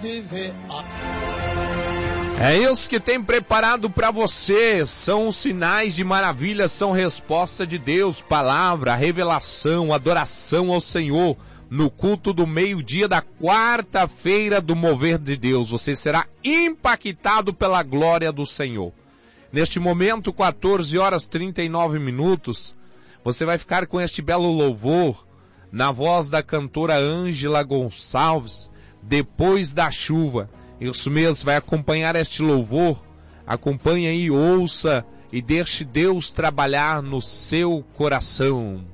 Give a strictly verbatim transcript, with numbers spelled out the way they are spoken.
viver. É isso que tem preparado para você, são os sinais de maravilha, são resposta de Deus, palavra, revelação, adoração ao Senhor, no culto do meio-dia da quarta-feira do mover de Deus, você será impactado pela glória do Senhor. Neste momento, quatorze horas e trinta e nove minutos, você vai ficar com este belo louvor, na voz da cantora Ângela Gonçalves, Depois da Chuva. Isso mesmo, vai acompanhar este louvor, acompanhe aí, ouça e deixe Deus trabalhar no seu coração.